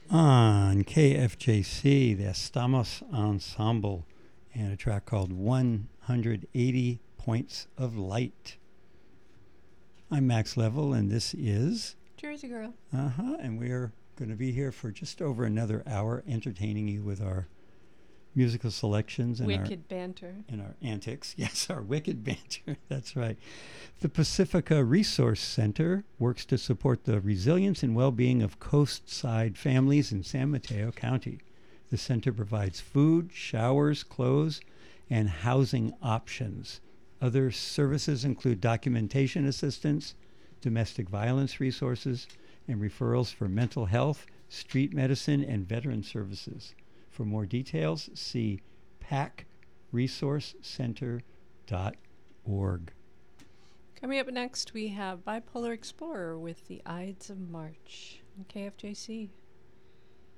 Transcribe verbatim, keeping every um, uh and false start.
On K F J C, the Estamos Ensemble, and a track called one hundred eighty Points of Light. I'm Max Level, and this is Jersey Girl. Uh-huh, and we're going to be here for just over another hour, entertaining you with our musical selections and Wicked banter. our and our antics. Yes, our wicked banter. That's right. The Pacifica Resource Center works to support the resilience and well-being of coastside families in San Mateo County. The center provides food, showers, clothes, and housing options. Other services include documentation assistance, domestic violence resources, and referrals for mental health, street medicine, and veteran services. For more details, see pac resource center dot org. Coming up next, we have Bipolar Explorer with the Ides of March on K F J C.